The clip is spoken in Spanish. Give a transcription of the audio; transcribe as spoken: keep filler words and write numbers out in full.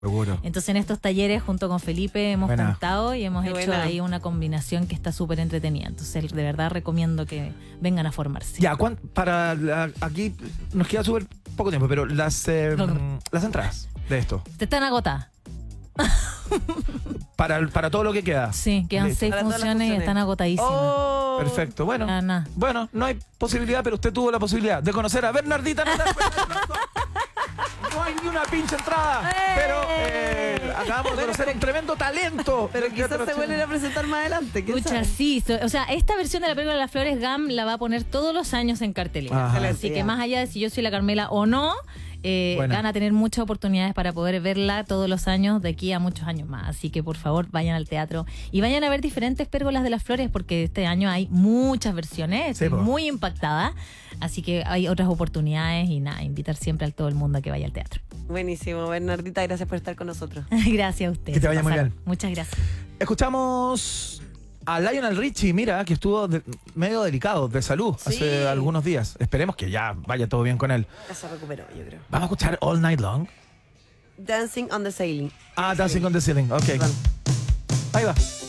Seguro. Entonces en estos talleres junto con Felipe hemos Buena. cantado y hemos Qué hecho buena. ahí una combinación que está súper entretenida. Entonces de verdad recomiendo que vengan a formarse. Ya, ¿cuán- para la- aquí nos queda súper poco tiempo, pero las, eh, las entradas de esto, Te están agotadas. para, para todo lo que queda. Sí, quedan Listo. seis Para todas las funciones y funciones. están agotadísimas. Oh. Perfecto, bueno. Ah, nah. Bueno, no hay posibilidad, pero usted tuvo la posibilidad de conocer a Bernardita Natal. No hay ni una pinche entrada, ¡Eh! pero eh, acabamos de conocer un tremendo talento. Pero del quizás teatro se vuelven chileno. a presentar más adelante. ¿quién Pucha, sabe? sí. so- O sea, esta versión de la película de las Flores Gam la va a poner todos los años en cartelera. Ajá. Así que más allá de si yo soy la Carmela o no, eh, Buena. van a tener muchas oportunidades para poder verla todos los años de aquí a muchos años más. Así que por favor vayan al teatro y vayan a ver diferentes pérgolas de las flores porque este año hay muchas versiones. Sí, Estoy po. muy impactada. Así que hay otras oportunidades y nada, invitar siempre a todo el mundo a que vaya al teatro. Buenísimo, Bernardita, gracias por estar con nosotros. Gracias a ustedes. Que te vaya Se muy pasaron. bien. Muchas gracias. Escuchamos a Lionel Richie, mira, que estuvo de- medio delicado de salud Sí. hace algunos días. Esperemos que ya vaya todo bien con él. Ya se recuperó, yo creo. Vamos a escuchar All Night Long. Dancing on the Sailing. Ah, Dancing on the Ceiling. Ok. Perdón. Ahí va.